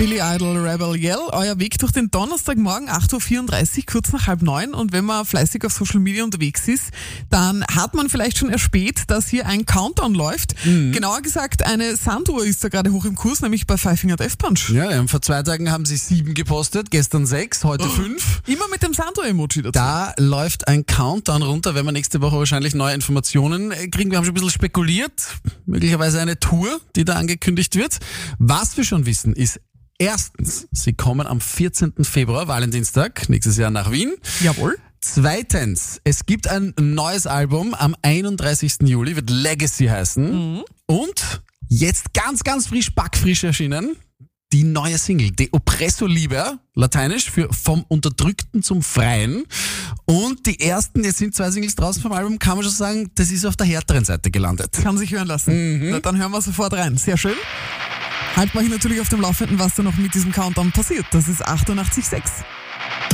Billy Idol, Rebel Yell, euer Weg durch den Donnerstagmorgen, 8.34 Uhr, kurz nach 8:30. Und wenn man fleißig auf Social Media unterwegs ist, dann hat man vielleicht schon erspäht, dass hier ein Countdown läuft. Genauer gesagt, eine Sanduhr ist da gerade hoch im Kurs, nämlich bei Five Finger Death Punch. Ja, vor 2 Tagen haben sie 7 gepostet, gestern 6, heute 5. Immer mit dem Sanduhr-Emoji dazu. Da läuft ein Countdown runter, wenn wir nächste Woche wahrscheinlich neue Informationen kriegen. Wir haben schon ein bisschen spekuliert, möglicherweise eine Tour, die da angekündigt wird. Was wir schon wissen ist, erstens, sie kommen am 14. Februar, Valentinstag, nächstes Jahr nach Wien. Jawohl. Zweitens, es gibt ein neues Album am 31. Juli, wird Legacy heißen. Und jetzt ganz frisch, backfrisch erschienen, die neue Single, De Oppresso Liber, lateinisch für vom Unterdrückten zum Freien. Und die ersten, jetzt sind 2 Singles draußen vom Album, kann man schon sagen, das ist auf der härteren Seite gelandet. Kann sich hören lassen. Na, dann hören wir sofort rein. Sehr schön. Halt mal hier natürlich auf dem Laufenden, was da noch mit diesem Countdown passiert. Das ist 88,6.